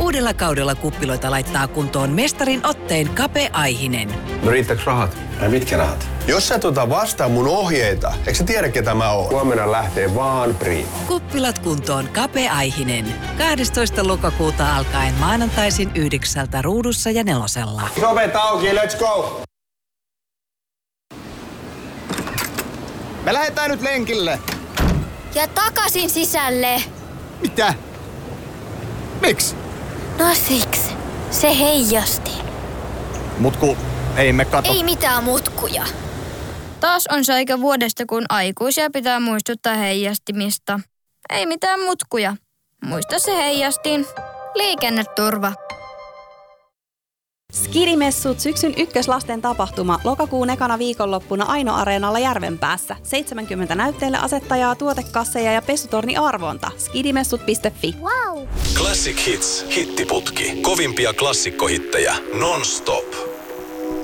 Uudella kaudella kuppiloita laittaa kuntoon mestarin otteen Kape Aihinen. No riittääkö rahat? Ai mitkä rahat? Jos sä vastaan mun ohjeita, eikö sä tiedä ketä mä oon? Huomenna lähtee vaan Prima. Kuppilat kuntoon Kape Aihinen. 12. lokakuuta alkaen maanantaisin 9 Ruudussa ja 4. Ovet auki, let's go! Me lähdetään nyt lenkille. Ja takaisin sisälle. Mitä? Miksi? No siksi. Se heijasti. Mutku, ei me kato. Ei mitään mutkuja. Taas on se aika vuodesta, kun aikuisia pitää muistuttaa heijastimista. Ei mitään mutkuja. Muista se heijastin. Liikenneturva. Skidimessut syksyn ykköslasten tapahtuma lokakuun ekana viikonloppuna Aino-areenalla Järvenpäässä. 70 näytteille asettajaa, tuotekasseja ja pesutorni arvonta. Skidimessut.fi. Wow. Classic Hits, hittiputki. Kovimpia klassikkohittejä non-stop.